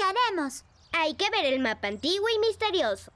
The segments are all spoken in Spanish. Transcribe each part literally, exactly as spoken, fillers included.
haremos? Hay que ver el mapa antiguo y misterioso.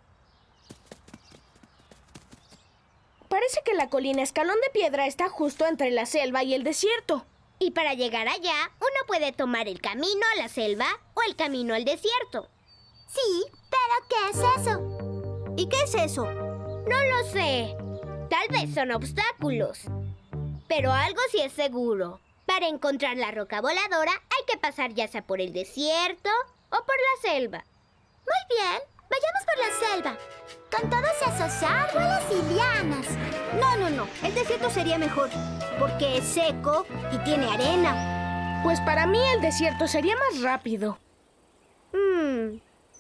Parece que la colina Escalón de Piedra está justo entre la selva y el desierto. Y para llegar allá, uno puede tomar el camino a la selva o el camino al desierto. Sí, pero ¿qué es eso? ¿Y qué es eso? No lo sé. Tal vez son obstáculos. Pero algo sí es seguro. Para encontrar la roca voladora hay que pasar ya sea por el desierto o por la selva. Muy bien, vayamos por la selva. Con todos esos árboles y lianas. No, no, no. El desierto sería mejor. Porque es seco y tiene arena. Pues para mí el desierto sería más rápido. Hmm.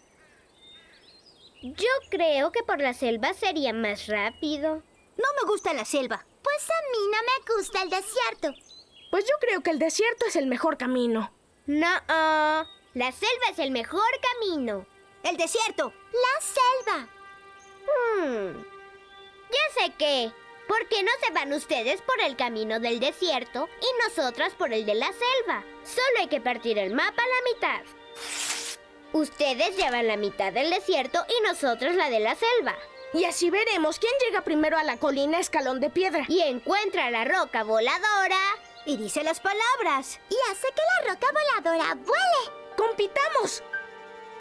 Yo creo que por la selva sería más rápido. No me gusta la selva. Pues a mí no me gusta el desierto. Pues yo creo que el desierto es el mejor camino. No, -uh. La selva es el mejor camino. El desierto. La selva. Hmm. Ya sé qué. ¿Por qué no se van ustedes por el camino del desierto y nosotras por el de la selva? Solo hay que partir el mapa a la mitad. Ustedes llevan la mitad del desierto y nosotros la de la selva. Y así veremos quién llega primero a la colina Escalón de Piedra. Y encuentra la roca voladora y dice las palabras. Y hace que la roca voladora vuele. ¡Compitamos!